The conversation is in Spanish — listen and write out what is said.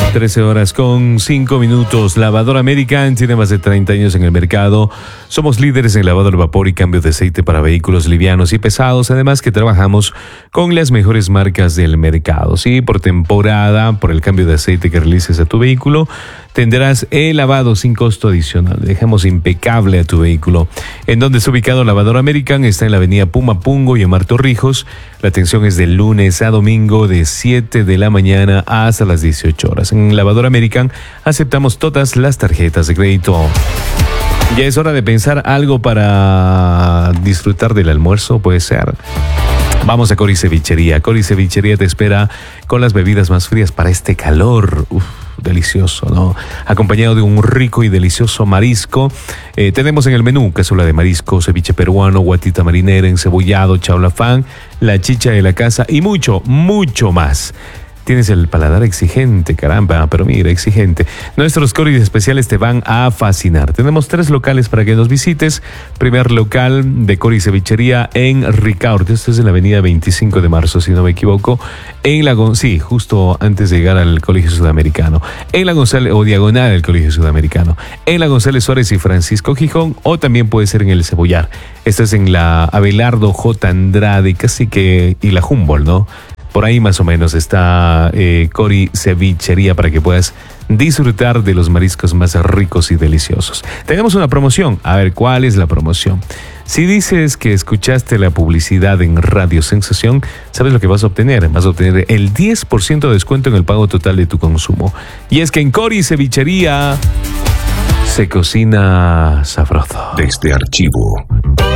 13:05. Lavadora American tiene más de 30 años en el mercado. Somos líderes en lavado de vapor y cambio de aceite para vehículos livianos y pesados. Además que trabajamos con las mejores marcas del mercado. Sí, por temporada, por el cambio de aceite que realices a tu vehículo, tendrás el lavado sin costo adicional. Dejamos impecable a tu vehículo. ¿En donde está ubicado Lavadora American? Está en la avenida Pumapungo y Omar Torrijos. La atención es de lunes a domingo de 7 de la mañana hasta las 18 horas. En Lavadora American aceptamos todas las tarjetas de crédito. Ya es hora de pensar algo para disfrutar del almuerzo, puede ser. Vamos a Cori Cevichería. Cori Cevichería te espera con las bebidas más frías para este calor. Delicioso, ¿no? Acompañado de un rico y delicioso marisco. Tenemos en el menú cazuela de marisco, ceviche peruano, guatita marinera, encebollado, chaulafán, la chicha de la casa y mucho, mucho más. Tienes el paladar exigente, caramba, pero mira, exigente. Nuestros coris especiales te van a fascinar. Tenemos 3 locales para que nos visites. Primer local de Cori Cevichería en Ricaurte. Esto es en la avenida 25 de marzo, si no me equivoco. Sí, justo antes de llegar al Colegio Sudamericano. En la González, o diagonal al Colegio Sudamericano. En la González Suárez y Francisco Gijón, o también puede ser en el Cebollar. Esto es en la Abelardo J. Andrade, casi que, y la Humboldt, ¿no? Por ahí más o menos está Cori Cevichería para que puedas disfrutar de los mariscos más ricos y deliciosos. Tenemos una promoción. A ver, ¿cuál es la promoción? Si dices que escuchaste la publicidad en Radio Sensación, ¿sabes lo que vas a obtener? Vas a obtener el 10% de descuento en el pago total de tu consumo. Y es que en Cori Cevichería se cocina sabroso. Desde archivo.